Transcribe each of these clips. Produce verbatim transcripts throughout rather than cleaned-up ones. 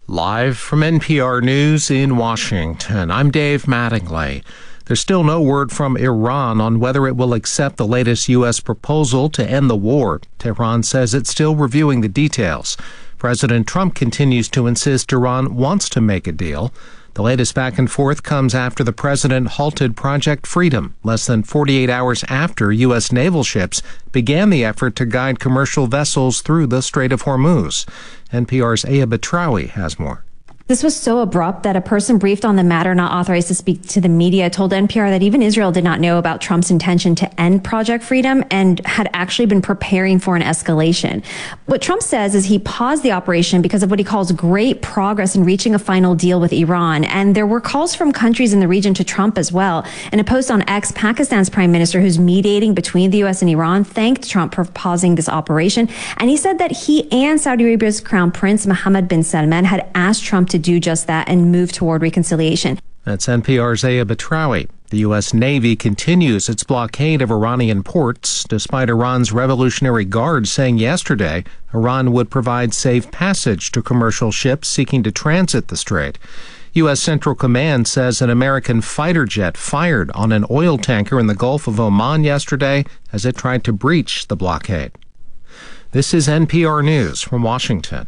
Live from N P R News in Washington, I'm Dave Mattingly. There's still no word from Iran on whether it will accept the latest U S proposal to end the war. Tehran says it's still reviewing the details. President Trump continues to insist Iran wants to make a deal. The latest back and forth comes after the president halted Project Freedom, less than forty-eight hours after U S naval ships began the effort to guide commercial vessels through the Strait of Hormuz. N P R's Aya Batrawi has more. This was so abrupt that a person briefed on the matter not authorized to speak to the media told N P R that even Israel did not know about Trump's intention to end Project Freedom and had actually been preparing for an escalation. What Trump says is he paused the operation because of what he calls great progress in reaching a final deal with Iran. And there were calls from countries in the region to Trump as well. In a post on X, Pakistan's prime minister, who's mediating between the U S and Iran, thanked Trump for pausing this operation. And he said that he and Saudi Arabia's Crown Prince Mohammed bin Salman had asked Trump to do just that and move toward reconciliation. That's N P R's Aya Batrawi. The U S Navy continues its blockade of Iranian ports, despite Iran's Revolutionary Guard saying yesterday Iran would provide safe passage to commercial ships seeking to transit the strait. U S Central Command says an American fighter jet fired on an oil tanker in the Gulf of Oman yesterday as it tried to breach the blockade. This is N P R News from Washington.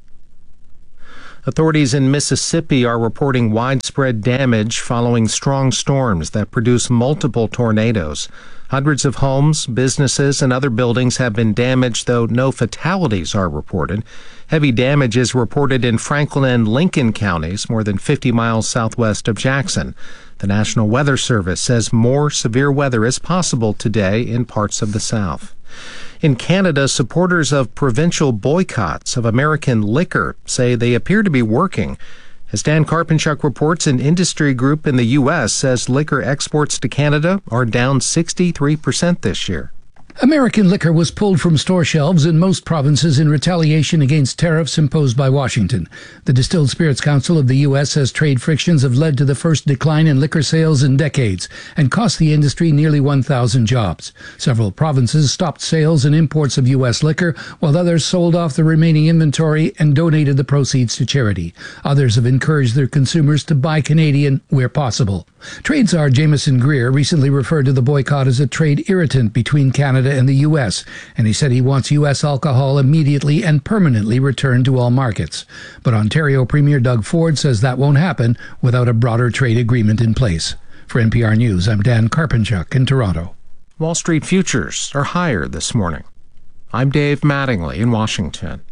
Authorities in Mississippi are reporting widespread damage following strong storms that produce multiple tornadoes. Hundreds of homes, businesses, and other buildings have been damaged, though no fatalities are reported. Heavy damage is reported in Franklin and Lincoln counties, more than fifty miles southwest of Jackson. The National Weather Service says more severe weather is possible today in parts of the South. In Canada, supporters of provincial boycotts of American liquor say they appear to be working. As Dan Karpenchuk reports, an industry group in the U S says liquor exports to Canada are down sixty-three percent this year. American liquor was pulled from store shelves in most provinces in retaliation against tariffs imposed by Washington. The Distilled Spirits Council of the U S says trade frictions have led to the first decline in liquor sales in decades and cost the industry nearly one thousand jobs. Several provinces stopped sales and imports of U S liquor, while others sold off the remaining inventory and donated the proceeds to charity. Others have encouraged their consumers to buy Canadian where possible. Trade czar Jameson Greer recently referred to the boycott as a trade irritant between Canada and the U S, and he said he wants U S alcohol immediately and permanently returned to all markets. But Ontario Premier Doug Ford says that won't happen without a broader trade agreement in place. For N P R News, I'm Dan Karpenchuk in Toronto. Wall Street futures are higher this morning. I'm Dave Mattingly in Washington.